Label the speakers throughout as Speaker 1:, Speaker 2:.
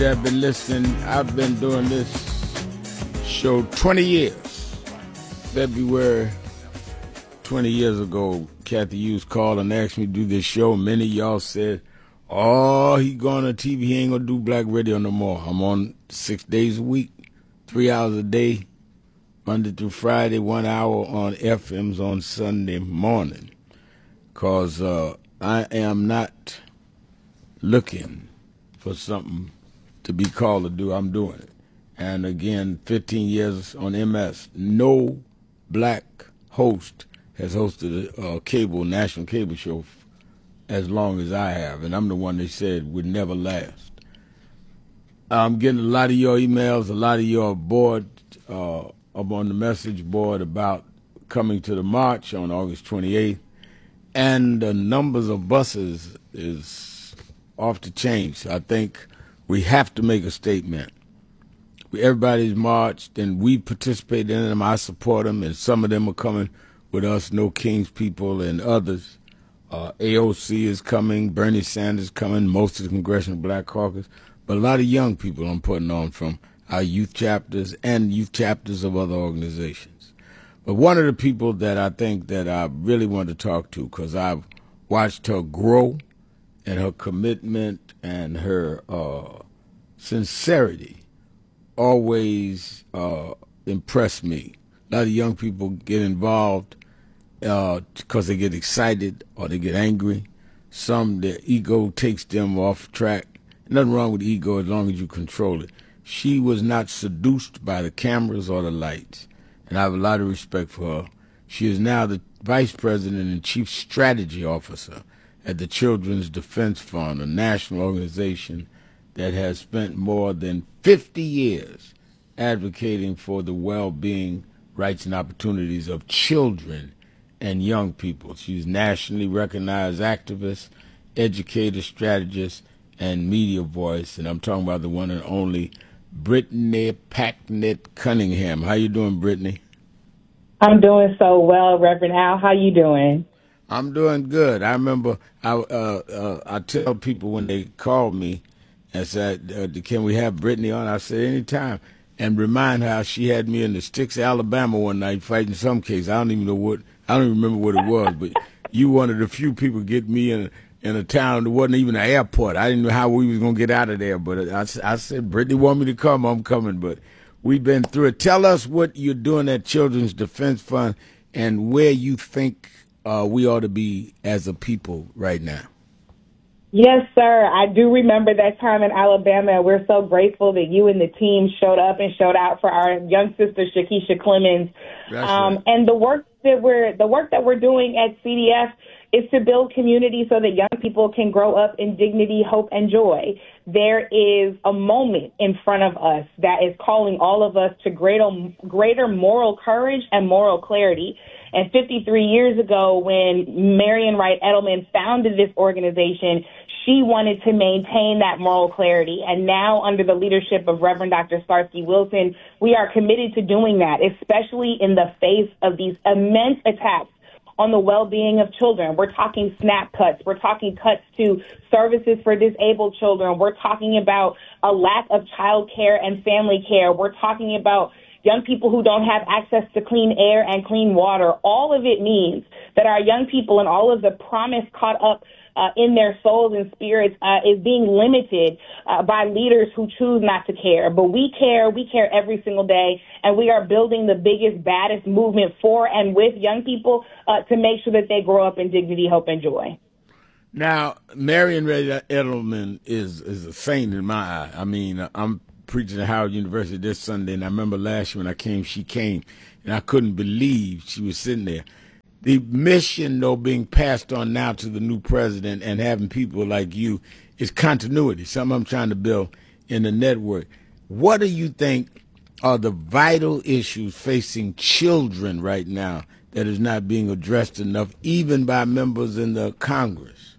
Speaker 1: I've been listening. I've been doing this show 20 years. February 20 years ago, Kathy Hughes called and asked me to do this show. Many of y'all said, oh, he going on TV. He ain't going to do black radio no more. I'm on 6 days a week, 3 hours a day, Monday through Friday, 1 hour on FMs on Sunday morning. Because I am not looking for something to be called to do. I'm doing it. And again, 15 years on MS. No black host has hosted a national cable show as long as I have. And I'm the one they said would never last. I'm getting a lot of your emails, a lot of your board up on the message board about coming to the march on August 28th. And the numbers of buses is off the chain. So I think we have to make a statement. Everybody's marched, and we participate in them. I support them, and some of them are coming with us, No King's People and others. AOC is coming, Bernie Sanders coming, most of the Congressional Black Caucus, but a lot of young people I'm putting on from our youth chapters and youth chapters of other organizations. But one of the people that I think that I really want to talk to, because I've watched her grow and her commitment and her sincerity always impressed me. A lot of young people get involved because they get excited or they get angry. Some, their ego takes them off track. Nothing wrong with ego as long as you control it. She was not seduced by the cameras or the lights, and I have a lot of respect for her. She is now the Vice President and Chief Strategy Officer at the Children's Defense Fund, a national organization that has spent more than 50 years advocating for the well-being, rights, and opportunities of children and young people. She's nationally recognized activist, educator, strategist, and media voice, and I'm talking about the one and only Brittany Packnett Cunningham. How you doing, Brittany?
Speaker 2: I'm doing so well, Reverend Al. How you doing?
Speaker 1: I'm doing good. I remember I tell people when they call me and said, can we have Brittany on? I said, anytime. And remind her how she had me in the sticks of Alabama one night fighting some case. I don't even remember what it was, but you one of the few people get me in a town that wasn't even an airport. I didn't know how we was going to get out of there, but I said, Brittany want me to come, I'm coming. But we've been through it. Tell us what you're doing at Children's Defense Fund and where you think we ought to be as a people right now.
Speaker 2: Yes, sir. I do remember that time in Alabama. We're so grateful that you and the team showed up and showed out for our young sister, Shakisha Clemens.
Speaker 1: Right.
Speaker 2: And the work that we're doing at CDF is to build community so that young people can grow up in dignity, hope, and joy. There is a moment in front of us that is calling all of us to greater moral courage and moral clarity. And 53 years ago, when Marian Wright Edelman founded this organization, she wanted to maintain that moral clarity. And now, under the leadership of Reverend Dr. Starsky Wilson, we are committed to doing that, especially in the face of these immense attacks on the well-being of children. We're talking SNAP cuts. We're talking cuts to services for disabled children. We're talking about a lack of child care and family care. We're talking about young people who don't have access to clean air and clean water. All of it means that our young people and all of the promise caught up in their souls and spirits is being limited by leaders who choose not to care. But we care every single day, and we are building the biggest, baddest movement for and with young people to make sure that they grow up in dignity, hope, and joy.
Speaker 1: Now, Marian Wright Edelman is a saint in my eye. I mean, I'm preaching at Howard University this Sunday, and I remember last year when I came, she came, and I couldn't believe she was sitting there. The mission, though, being passed on now to the new president and having people like you is continuity, something I'm trying to build in the network. What do you think are the vital issues facing children right now that is not being addressed enough, even by members in the Congress?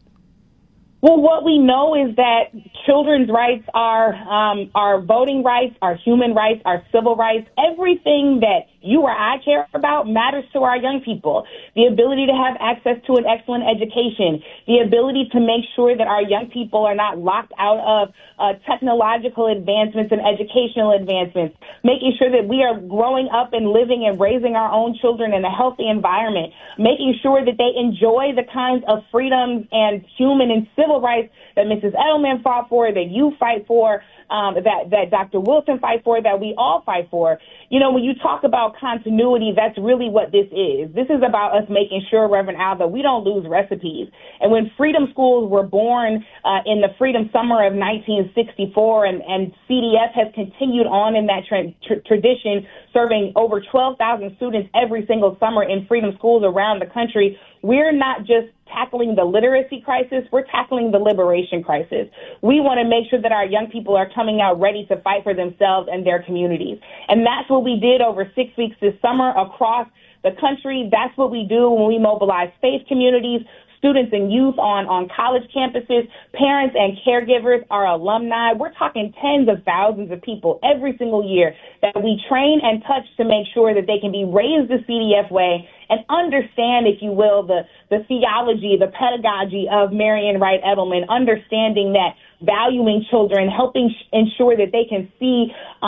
Speaker 2: Well, what we know is that children's rights are voting rights, our human rights, our civil rights, everything that you or I care about matters to our young people. The ability to have access to an excellent education, the ability to make sure that our young people are not locked out of technological advancements and educational advancements, making sure that we are growing up and living and raising our own children in a healthy environment, making sure that they enjoy the kinds of freedoms and human and civil rights that Mrs. Edelman fought for, that you fight for, that Dr. Wilson fight for, that we all fight for. You know, when you talk about continuity, that's really what this is. This is about us making sure, Reverend Al, that we don't lose recipes. And when freedom schools were born in the Freedom Summer of 1964, and CDF has continued on in that tradition, serving over 12,000 students every single summer in freedom schools around the country, we're not just tackling the literacy crisis, we're tackling the liberation crisis. We want to make sure that our young people are coming out ready to fight for themselves and their communities. And that's what we did over 6 weeks this summer across the country. That's what we do when we mobilize faith communities, students and youth on college campuses, parents and caregivers, our alumni. We're talking tens of thousands of people every single year that we train and touch to make sure that they can be raised the CDF way and understand, if you will, the theology, the pedagogy of Marian Wright Edelman, understanding that valuing children, helping ensure that they can see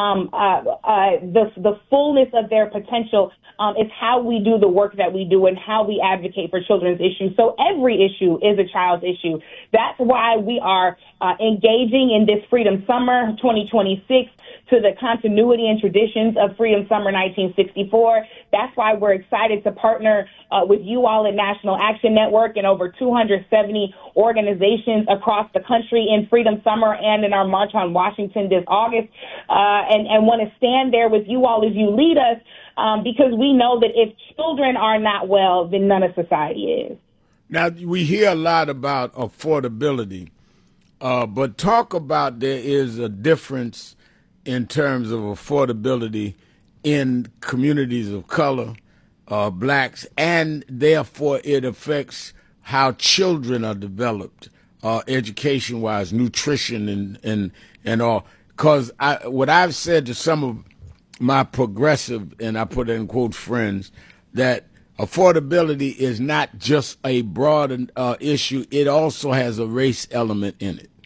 Speaker 2: the fullness of their potential is how we do the work that we do and how we advocate for children's issues. So every issue is a child's issue. That's why we are engaging in this Freedom Summer 2026 to the continuity and traditions of Freedom Summer 1964. That's why we're excited to partner with you all at National Action Network and over 270 organizations across the country in Freedom Summer and in our March on Washington this August, and want to stand there with you all as you lead us, because we know that if children are not well, then none of society is.
Speaker 1: Now, we hear a lot about affordability, but talk about there is a difference in terms of affordability in communities of color, blacks, and therefore it affects how children are developed, education-wise, nutrition and all. Because what I've said to some of my progressive, and I put it in quotes, friends, that affordability is not just a broad issue, it also has a race element in it.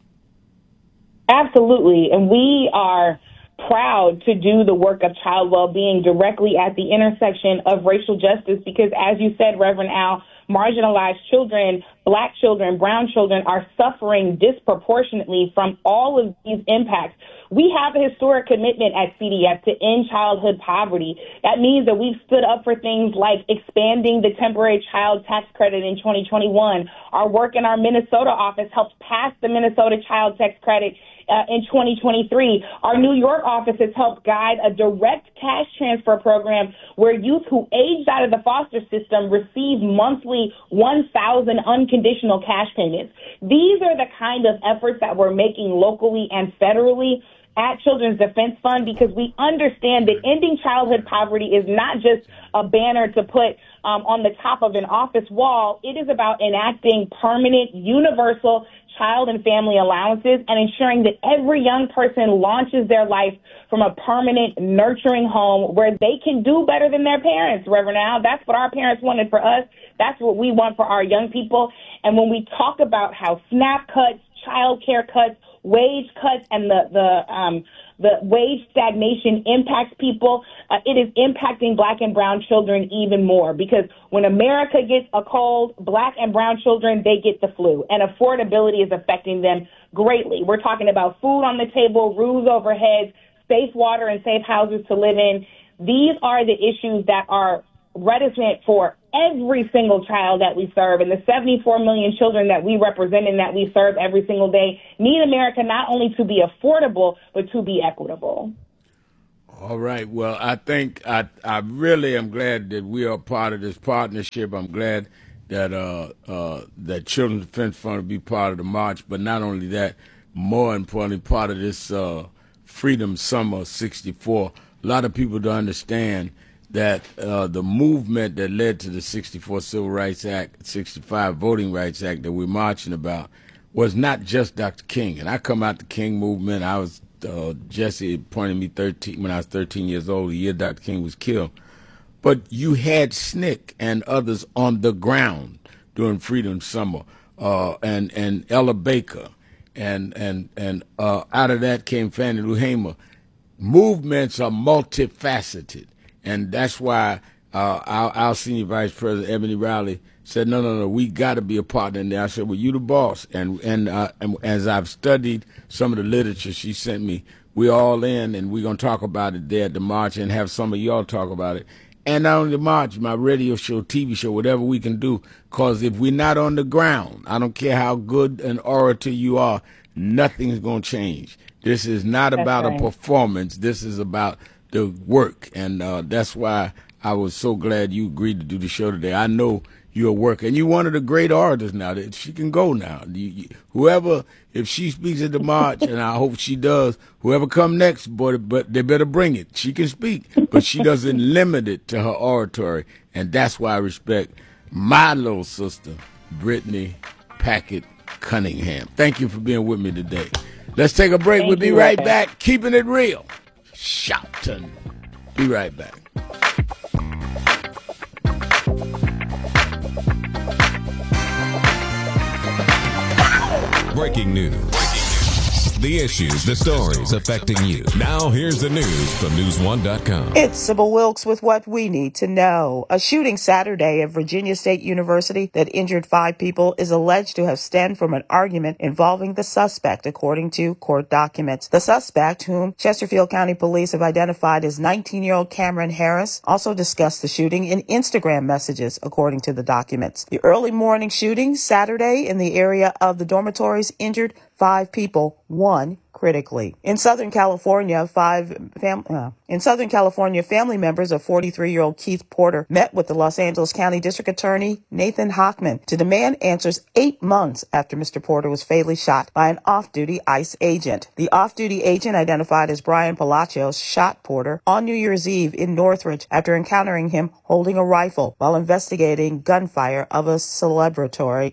Speaker 2: Absolutely, and we are proud to do the work of child well-being directly at the intersection of racial justice because, as you said, Reverend Al, marginalized children, black children, brown children are suffering disproportionately from all of these impacts. We have a historic commitment at CDF to end childhood poverty. That means that we've stood up for things like expanding the temporary child tax credit in 2021. Our work in our Minnesota office helped pass the Minnesota child tax credit in 2023. Our New York office has helped guide a direct cash transfer program where youth who aged out of the foster system receive monthly 1,000 unconditional cash payments. These are the kind of efforts that we're making locally and federally at Children's Defense Fund, because we understand that ending childhood poverty is not just a banner to put on the top of an office wall. It is about enacting permanent, universal child and family allowances and ensuring that every young person launches their life from a permanent, nurturing home where they can do better than their parents, Reverend Al. That's what our parents wanted for us. That's what we want for our young people. And when we talk about how SNAP cuts, child care cuts, wage cuts, and the wage stagnation impacts people, it is impacting black and brown children even more, because when America gets a cold, black and brown children, they get the flu, and affordability is affecting them greatly. We're talking about food on the table, roofs over heads, safe water and safe houses to live in. These are the issues that are reticent for every single child that we serve, and the 74 million children that we represent and that we serve every single day need America not only to be affordable, but to be equitable.
Speaker 1: All right. Well, I think I really am glad that we are part of this partnership. I'm glad that that Children's Defense Fund will be part of the march, but not only that, more importantly, part of this Freedom Summer 64. A lot of people don't understand that the movement that led to the 64 Civil Rights Act, 65 Voting Rights Act that we're marching about was not just Dr. King. And I come out the King movement. I was Jesse appointed me 13 when I was 13 years old, the year Dr. King was killed. But you had SNCC and others on the ground during Freedom Summer, and Ella Baker, and out of that came Fannie Lou Hamer. Movements are multifaceted, and that's why our senior vice president, Ebony Riley, said, no, we got to be a partner in there. I said, well, you the boss. And as I've studied some of the literature she sent me, we're all in, and we're going to talk about it there at the march and have some of y'all talk about it. And not only the march, my radio show, TV show, whatever we can do, because if we're not on the ground, I don't care how good an orator you are, nothing's going to change. This is not about a performance. This is about the work, and that's why I was so glad you agreed to do the show today. I know you're a worker, and you're one of the great orators now. That she can go now. Whoever, if she speaks at the march, and I hope she does, whoever come next, but they better bring it. She can speak, but she doesn't limit it to her oratory, and that's why I respect my little sister, Brittany Packett Cunningham. Thank you for being with me today. Let's take a break. We'll be right back. Keeping it real. Shouting. Be right back.
Speaker 3: Breaking news. The issues, the stories affecting you. Now here's the news from News1.com.
Speaker 4: It's Sybil Wilkes with what we need to know. A shooting Saturday at Virginia State University that injured 5 people is alleged to have stemmed from an argument involving the suspect, according to court documents. The suspect, whom Chesterfield County Police have identified as 19-year-old Cameron Harris, also discussed the shooting in Instagram messages, according to the documents. The early morning shooting Saturday in the area of the dormitories injured 5 people, 1 critically. In Southern California, family members of 43-year-old Keith Porter met with the Los Angeles County District Attorney Nathan Hochman to demand answers 8 months after Mr. Porter was fatally shot by an off-duty ICE agent. The off-duty agent, identified as Brian Palacios, shot Porter on New Year's Eve in Northridge after encountering him holding a rifle while investigating gunfire of a celebration.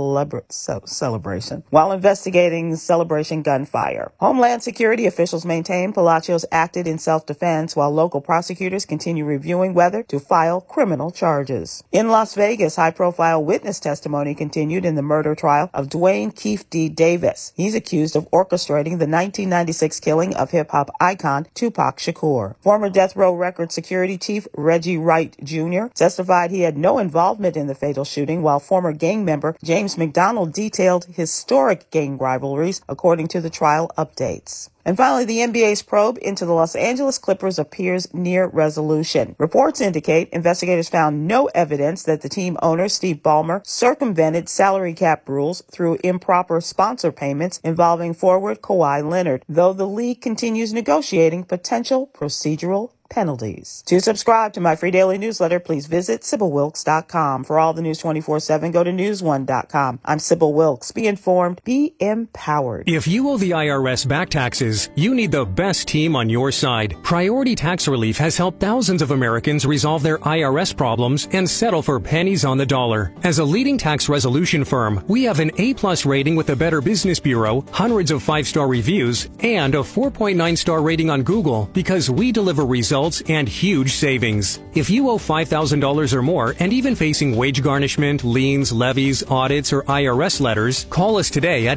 Speaker 4: While investigating celebration gunfire. Homeland Security officials maintain Palacios acted in self-defense while local prosecutors continue reviewing whether to file criminal charges. In Las Vegas, high-profile witness testimony continued in the murder trial of Dwayne Keefe D. Davis. He's accused of orchestrating the 1996 killing of hip-hop icon Tupac Shakur. Former Death Row Records security chief Reggie Wright Jr. testified he had no involvement in the fatal shooting, while former gang member James McDonald detailed historic gang rivalries, according to the trial updates. And finally, the NBA's probe into the Los Angeles Clippers appears near resolution. Reports indicate investigators found no evidence that the team owner, Steve Ballmer, circumvented salary cap rules through improper sponsor payments involving forward Kawhi Leonard, though the league continues negotiating potential procedural penalties. To subscribe to my free daily newsletter, please visit SybilWilkes.com. For all the news 24/7, go to News1.com. I'm Sybil Wilkes. Be informed, be empowered.
Speaker 5: If you owe the IRS back taxes, you need the best team on your side. Priority Tax Relief has helped thousands of Americans resolve their IRS problems and settle for pennies on the dollar. As a leading tax resolution firm, we have an A+ rating with the Better Business Bureau, hundreds of 5-star reviews, and a 4.9-star rating on Google because we deliver results and huge savings. If you owe $5,000 or more and even facing wage garnishment, liens, levies, audits, or IRS letters, call us today at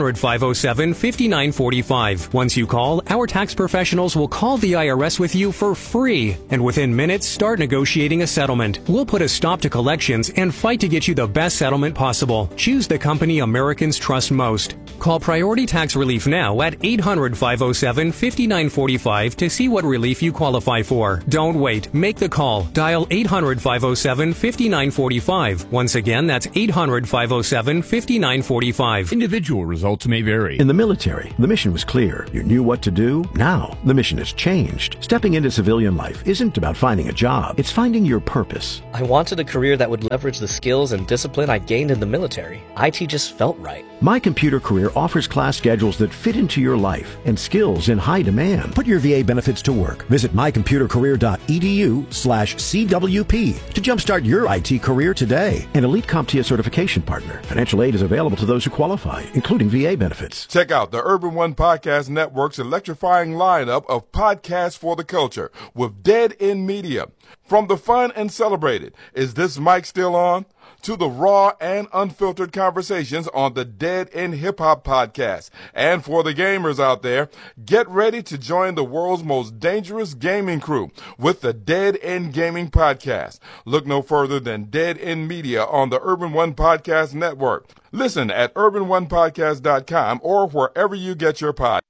Speaker 5: 800-507-5945. Once you call, our tax professionals will call the IRS with you for free, and within minutes start negotiating a settlement. We'll put a stop to collections and fight to get you the best settlement possible. Choose the company Americans trust most. Call Priority Tax Relief now at 800-507-5945 to see what relief you qualify for. Don't wait. Make the call. Dial 800-507-5945. Once again, that's 800-507-5945.
Speaker 6: Individual results may vary.
Speaker 7: In the military, the mission was clear. You knew what to do. Now, the mission has changed. Stepping into civilian life isn't about finding a job. It's finding your purpose.
Speaker 8: I wanted a career that would leverage the skills and discipline I gained in the military. IT just felt right.
Speaker 7: My Computer Career offers class schedules that fit into your life and skills in high demand. Put your VA benefits to work. Visit mycomputercareer.edu/CWP to jumpstart your IT career today. An Elite CompTIA certification partner. Financial aid is available to those who qualify, including VA benefits.
Speaker 9: Check out the Urban One Podcast
Speaker 6: Network's electrifying lineup of podcasts for the culture with Dead End Media. From the fun and celebrated, Is This Mic Still On?, to the raw and unfiltered conversations on the Dead End Hip Hop podcast. And for the gamers out there, get ready to join the world's most dangerous gaming crew with the Dead End Gaming Podcast. Look no further than Dead End Media on the Urban One Podcast Network. Listen at urbanonepodcast.com or wherever you get your pod.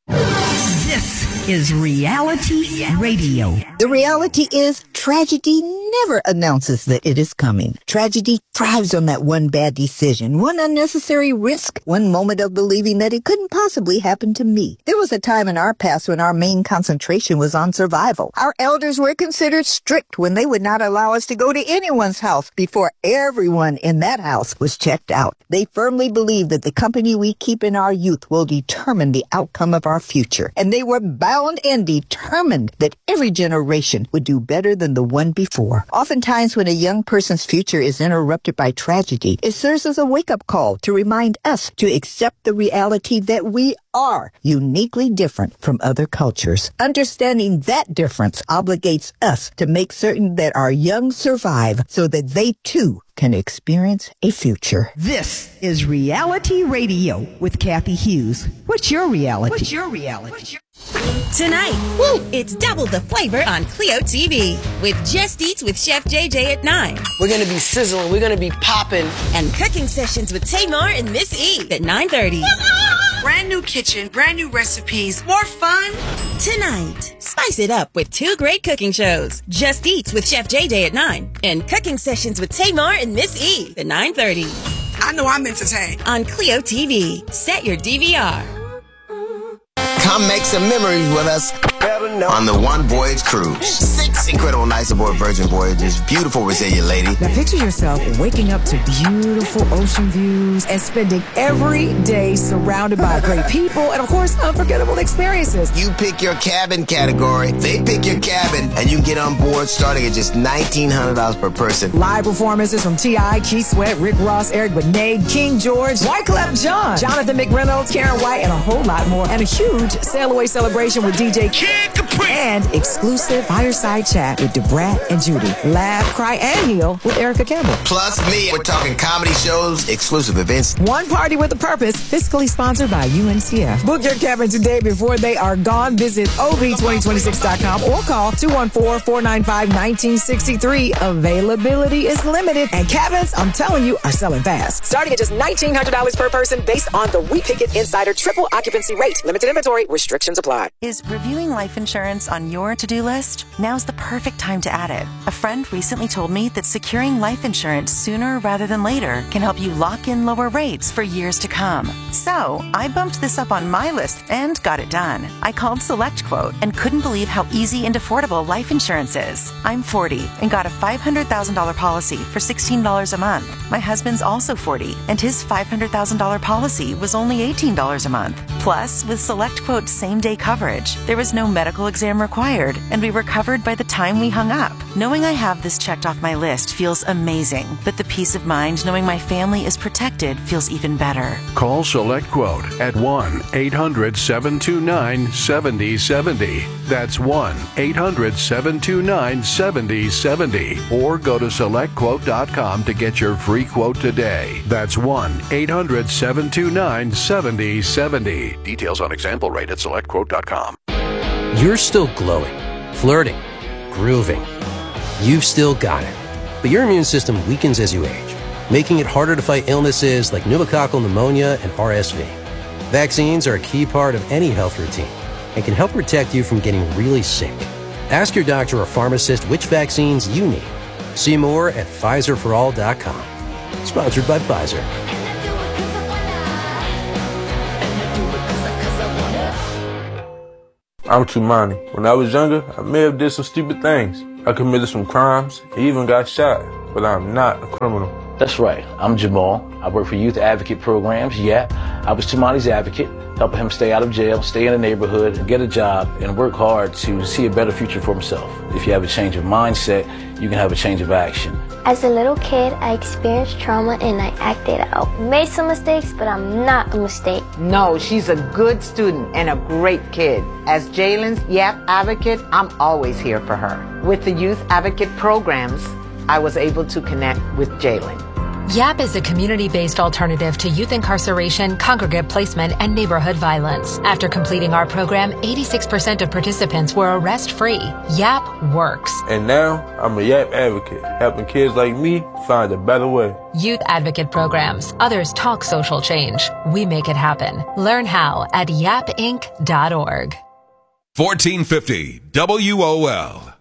Speaker 9: This is reality radio.
Speaker 10: The reality is tragedy never announces that it is coming. Tragedy thrives on that one bad decision, one unnecessary risk, one moment of believing that it couldn't possibly happen to me. There was a time in our past when our main concentration was on survival. Our elders were considered strict when they would not allow us to go to anyone's house before everyone in that house was checked out. They firmly believed that the company we keep in our youth will determine the outcome of our future. And they were bound and determined that every generation would do better than the one before. Oftentimes, when a young person's future is interrupted by tragedy, it serves as a wake-up call to remind us to accept the reality that we are uniquely different from other cultures. Understanding that difference obligates us to make certain that our young survive so that they too can experience a future.
Speaker 9: This is Reality Radio with Kathy Hughes. What's your reality?
Speaker 11: Tonight, it's double the flavor on Clio TV with Just Eats with Chef JJ at 9.
Speaker 12: We're going to be sizzling. We're going to be popping.
Speaker 11: And cooking sessions with Tamar and Miss E at 9:30.
Speaker 13: Brand new kitchen, brand new recipes, more fun.
Speaker 11: Tonight, spice it up with 2 great cooking shows. Just Eats with Chef JJ at 9 and cooking sessions with Tamar and Miss E at 9:30.
Speaker 13: I know I'm entertained.
Speaker 11: On Clio TV, set your DVR.
Speaker 14: Come make some memories with us on the One Voyage Cruise. 6 incredible nights aboard Virgin Voyages. Beautiful, resilient lady.
Speaker 15: Now picture yourself waking up to beautiful ocean views and spending every day surrounded by great people and, of course, unforgettable experiences.
Speaker 14: You pick your cabin category, they pick your cabin, and you can get on board starting at just $1,900 per person.
Speaker 15: Live performances from T.I., Keith Sweat, Rick Ross, Eric Benet, King George, Wyclef Jean, Jonathan McReynolds, Karen White, and a whole lot more. And a huge sail away celebration with DJ Kid Capri. And exclusive fireside chat with DeBrat and Judy. Laugh, cry, and heal with Erica Campbell.
Speaker 14: Plus me. We're talking comedy shows, exclusive events.
Speaker 15: One party with a purpose. Fiscally sponsored by UNCF. Book your cabin today before they are gone. Visit OV2026.com or call 214-495-1963. Availability is limited. And cabins, I'm telling you, are selling fast. Starting at just $1,900 per person based on the We Pick It Insider triple occupancy rate. Limited inventory. Restrictions apply.
Speaker 16: Is reviewing life insurance on your to-do list? Now's the perfect time to add it. A friend recently told me that securing life insurance sooner rather than later can help you lock in lower rates for years to come. So I bumped this up on my list and got it done. I called SelectQuote and couldn't believe how easy and affordable life insurance is. I'm 40 and got a $500,000 policy for $16 a month. My husband's also 40 and his $500,000 policy was only $18 a month. Plus, with SelectQuote's same-day coverage, there was no medical exam required, and we were covered by the time we hung up. Knowing I have this checked off my list feels amazing, but the peace of mind knowing my family is protected feels even better.
Speaker 17: Call SelectQuote at 1-800-729-7070. That's 1-800-729-7070. Or go to SelectQuote.com to get your free quote today. That's 1-800-729-7070. Details on example rate at SelectQuote.com.
Speaker 8: You're still glowing, flirting, grooving. You've still got it. But your immune system weakens as you age, making it harder to fight illnesses like pneumococcal pneumonia and RSV. Vaccines are a key part of any health routine and can help protect you from getting really sick. Ask your doctor or pharmacist which vaccines you need. See more at PfizerForAll.com. Sponsored by Pfizer.
Speaker 18: I'm Tumani. When I was younger, I may have did some stupid things. I committed some crimes, and even got shot, but I'm not a criminal.
Speaker 19: That's right. I'm Jamal. I work for Youth Advocate Programs, YAP. I was Tamani's advocate, helping him stay out of jail, stay in the neighborhood, get a job, and work hard to see a better future for himself. If you have a change of mindset, you can have a change of action.
Speaker 20: As a little kid, I experienced trauma and I acted out. Made some mistakes, but I'm not a mistake.
Speaker 21: No, she's a good student and a great kid. As Jalen's YAP advocate, I'm always here for her. With the Youth Advocate Programs, I was able to connect with Jalen.
Speaker 22: YAP is a community-based alternative to youth incarceration, congregate placement, and neighborhood violence. After completing our program, 86% of participants were arrest-free. YAP works.
Speaker 18: And now, I'm a YAP advocate, helping kids like me find a better way.
Speaker 22: Youth Advocate Programs. Others talk social change. We make it happen. Learn how at yapinc.org.
Speaker 3: 1450 WOL.